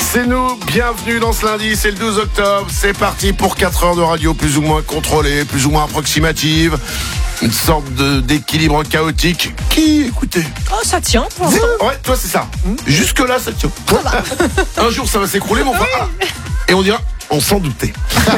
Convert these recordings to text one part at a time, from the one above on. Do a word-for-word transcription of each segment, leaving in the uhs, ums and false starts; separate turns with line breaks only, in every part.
C'est nous, bienvenue dans ce lundi, c'est le douze octobre, c'est parti pour quatre heures de radio plus ou moins contrôlée, plus ou moins approximative, une sorte de, d'équilibre chaotique qui, écoutez...
Oh, ça tient pour l'instant.
Ouais, toi c'est ça, jusque là ça tient. Un jour ça va s'écrouler mon frère, et on dira, on s'en doutait.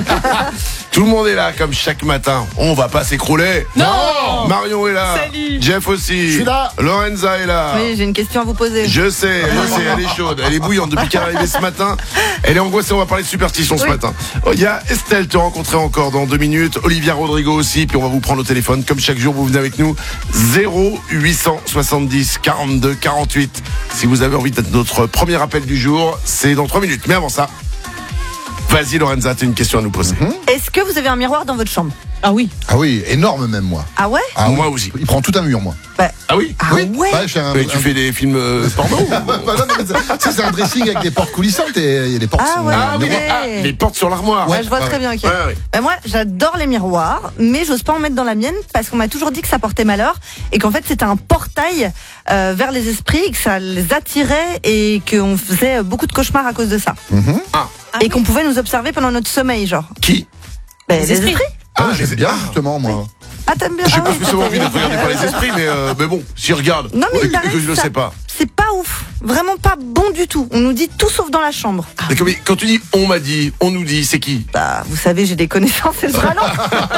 Tout le monde est là comme chaque matin, on va pas s'écrouler.
Non.
Marion est là.
Salut.
Jeff aussi.
Je suis là.
Lorenza est là.
Oui, j'ai une question à vous poser.
Je sais, moi c'est, elle est chaude, elle est bouillante depuis qu'elle est arrivée ce matin. Elle est angoissée, on va parler de superstition ce
Oui.
matin. Il y a Estelle, te rencontrer encore dans deux minutes. Olivia Rodrigo aussi, puis on va vous prendre au téléphone. Comme chaque jour, vous venez avec nous. zéro huit cent soixante-dix quarante-deux quarante-huit. Si vous avez envie d'être notre premier appel du jour, c'est dans trois minutes. Mais avant ça, vas-y Lorenza, t'as une question à nous poser.
Mm-hmm.
Est-ce que vous avez un miroir dans votre chambre?
Ah oui.
Ah oui, énorme même moi.
Ah ouais?
Ah,
Moi
oui.
aussi.
Il prend tout un mur moi.
Bah,
Ah oui
ah
oui.
ouais?
Ouais, je fais un,
Mais tu
un-
fais des films euh, porno ou-
Bah non, mais c'est- ça, c'est un dressing avec des portes coulissantes et il y a des portes.
Ah
sont-
ouais.
Ah oui, les, ah, les portes sur l'armoire.
Ouais, je vois
ouais,
très bien, ok.
Ouais, ouais.
Bah, moi, j'adore les miroirs, mais j'ose pas en mettre dans la mienne parce qu'on m'a toujours dit que ça portait malheur et qu'en fait c'était un portail euh, vers les esprits, que ça les attirait et qu'on faisait beaucoup de cauchemars à cause de ça.
Mhm.
Ah,
Et qu'on pouvait nous observer pendant notre sommeil, genre.
qui
Bah,
Les
les
esprits.
esprits?
Ah,
Ah,
j'aime
les-
bien
ah.
justement moi.
Ah, t'aimes bien?
J'ai
Ah
pas
oui,
spécialement
t'as
envie d'être regardé par les esprits, mais, euh, mais bon, s'ils regardent,
Non, mais
et
il
que,
paraît
que je
que
le
ça-
sais pas.
C'est pas ouf. Vraiment pas bon du tout. On nous dit tout sauf dans la chambre.
Mais comme- Quand tu dis on m'a dit, on nous dit, c'est qui?
Bah, vous savez, j'ai des connaissances, c'est le bras long.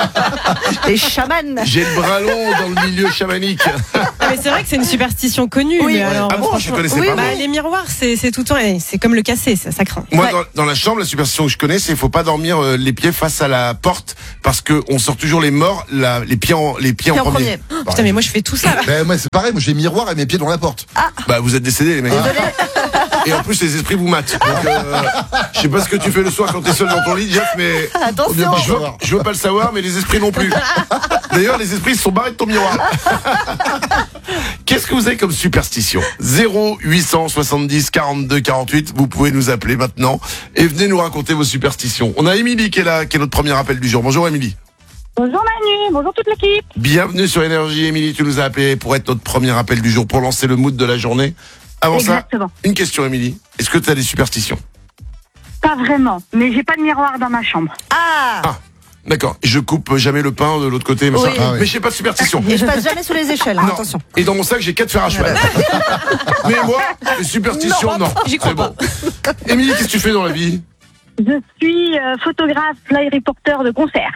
Les chamans.
J'ai le bras long dans le milieu chamanique.
Ah, mais c'est vrai que c'est une superstition connue.
Oui.
mais alors,
Ah bon, je
franchement-
connaissais
oui,
pas.
Bah,
moi.
les miroirs, c'est, c'est tout le temps, eh, c'est comme le casser, ça, ça craint.
Moi,
Ouais.
dans, dans la chambre, la superstition que je connais, c'est qu'il faut pas dormir euh, les pieds face à la porte parce que on sort toujours les morts, la, les pieds en, les pieds
Puis
en
en
premier.
premier.
Oh, putain, mais moi je fais tout ça.
Ben, moi c'est pareil, moi j'ai miroir et mes pieds dans la porte.
Bah, vous êtes décédés, les mecs. Et en plus, les esprits vous matent. Donc, euh, je sais pas ce que tu fais le soir quand t'es seul dans ton lit, Jeff, mais
Attention.
pas
je veux,
savoir.
je veux pas le savoir, mais les esprits non plus. D'ailleurs, les esprits se sont barrés de ton miroir. Qu'est-ce que vous avez comme superstition? zéro huit cent soixante-dix quarante-deux quarante-huit. Vous pouvez nous appeler maintenant et venez nous raconter vos superstitions. On a Émilie qui est là, qui est notre premier appel du jour. Bonjour Émilie.
Bonjour Manu, bonjour toute l'équipe.
Bienvenue sur Énergie. Émilie, tu nous as appelé pour être notre premier appel du jour, pour lancer le mood de la journée. Avant
Exactement.
ça, une question Émilie. Est-ce que tu as des superstitions?
Pas vraiment, mais j'ai pas de miroir dans ma chambre.
Ah.
Ah, d'accord. Je coupe jamais le pain de l'autre côté, mais,
Oui.
ça-
Ah oui.
mais j'ai pas de superstition.
Et je passe jamais sous les échelles, hein,
Non.
attention.
Et dans mon sac, j'ai quatre fers à cheval. Mais moi, les superstitions, non.
J'y crois
C'est bon. Émilie, qu'est-ce que tu fais dans la vie?
Je suis euh, photographe, fly reporter de concert.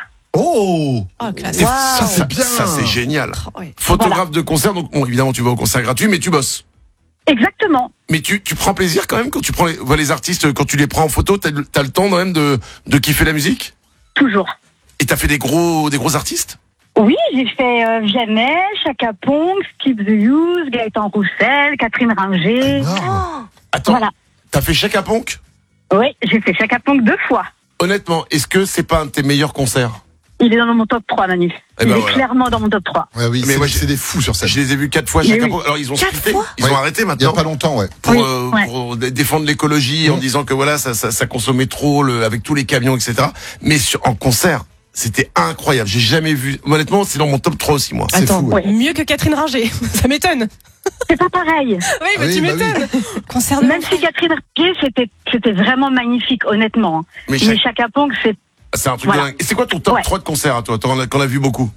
Oh,
Oh, classe.
Et
Wow.
ça,
c'est bien.
Ça, c'est génial.
Oh, ouais.
Photographe de concert, donc bon, évidemment, tu vas au concert gratuit, mais tu bosses.
Exactement.
Mais tu, tu prends plaisir quand même quand tu prends les, vois les artistes, quand tu les prends en photo, t'as, le- t'as le temps quand même de, de kiffer la musique?
Toujours.
Et t'as fait des gros, des gros artistes?
Oui, j'ai fait euh, Vianney, Chaka Ponk, Skip the Use, Gaëtan Roussel, Catherine Ringer.
énorme.
Attends,
Voilà.
t'as fait Chaka Ponk?
Oui, j'ai fait Chaka Ponk deux fois.
Honnêtement, est-ce que c'est pas un de tes meilleurs concerts?
Il est dans mon top trois, Manu.
Eh
Il
ben
est
voilà.
clairement dans mon top trois.
Ouais, oui,
Mais
c'est,
moi,
c'est des fous sur ça.
Je les ai vus quatre fois
Mais
Chaka
oui.
Ponk. Alors ils ont
Quatre
splitté,
fois
ils
Ouais.
ont arrêté
Il y a
maintenant.
pas longtemps, ouais.
Pour,
Oui,
euh,
ouais.
pour dé- défendre l'écologie en
Mmh.
disant que voilà ça, ça, ça consommait trop le, avec tous les camions et cetera. Mais sur, en concert, c'était incroyable. J'ai jamais vu. Honnêtement, c'est dans mon top trois aussi moi.
C'est
Attends,
fou,
ouais.
mieux que Catherine Ringer. Ça m'étonne.
C'est pas pareil.
Oui, mais
Oui,
tu
bah
m'étonnes. Concert de
Même si Catherine Ringer, c'était, c'était vraiment magnifique, honnêtement.
Mais
Mais
Chaka-
Chaka Ponk, c'est
c'est un truc
Voilà.
de dingue. Et c'est quoi ton top
Ouais.
trois de concert à toi? T'en as, qu'on a vu beaucoup.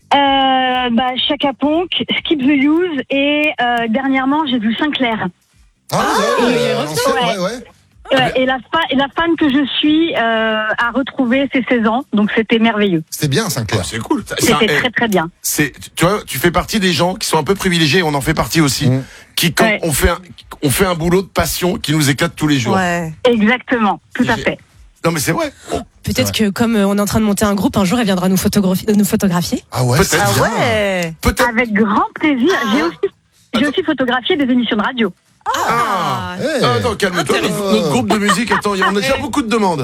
Euh, bah, Chaka Ponk, Skip the Use et euh, dernièrement j'ai vu Sinclair.
Ah,
il
ouais,
est
à
revenu,
l'ancienne,
ouais.
ouais, ouais.
Ouais, et la, fa- et la fan que je suis euh, a retrouvé ses seize ans, donc c'était merveilleux.
C'était bien, Sinclair.
Oh, c'est cool. C'est un-
C'était
eh,
très très bien.
c'est, tu vois, tu fais partie des gens qui sont un peu privilégiés. On en fait partie aussi.
Mmh.
Qui quand
Ouais.
on fait un, on fait un boulot de passion qui nous éclate tous les jours.
Ouais.
Exactement, tout à
J'ai-
fait.
Non mais c'est vrai.
Peut-être que comme euh, on est en train de monter un groupe, un jour elle viendra nous photographier. Nous photographier.
Ah ouais,
Peut-être.
c'est
Ah
bien.
ouais.
Peut-être.
Avec grand plaisir. J'ai aussi, j'ai aussi photographié des émissions de radio.
Ah.
Hey.
Ah, attends, calme-toi. Notre, notre groupe de musique, attends, on a déjà beaucoup de demandes.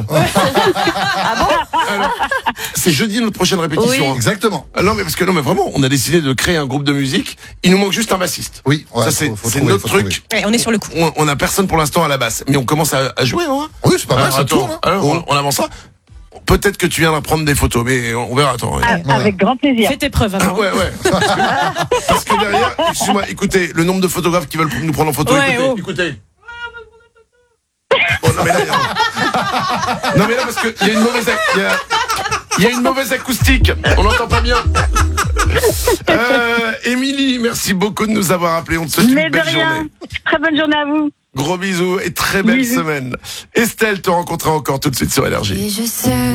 Ah bon?
Alors, c'est jeudi notre prochaine répétition.
Oui.
hein.
Exactement.
Ah non mais parce que non mais vraiment, on a décidé de créer un groupe de musique. Il nous manque juste un bassiste.
Oui, ouais,
Ça c'est,
faut- faut
c'est
trouver,
notre
faut
truc.
Ouais, on est sur le coup.
On, on a personne pour l'instant à la basse, mais on commence à, à jouer, non?
Oui, c'est pas mal,
Alors,
ça
attends,
tourne. hein.
alors, on, on avancera. Peut-être que tu viendras prendre des photos, mais on verra. Attends.
Ah,
Ouais.
Avec grand plaisir.
Fais tes preuves
Ah,
avant.
ouais, ouais. Parce que derrière, excuse-moi, écoutez, le nombre de photographes qui veulent nous prendre en photo,
Ouais,
écoutez,
oh.
écoutez. Oh non, mais là, il y a- non, mais là, parce qu'il y a une mauvaise, ac- il y a, il y a une mauvaise acoustique. On n'entend pas bien. Euh, Émilie, merci beaucoup de nous avoir appelés. On te souhaite
Mais
une
de
belle
rien.
journée.
Très bonne journée à vous.
Gros bisous et très belle
Bisous.
semaine. Estelle te rencontrera encore tout de suite sur Énergie.
Et je sais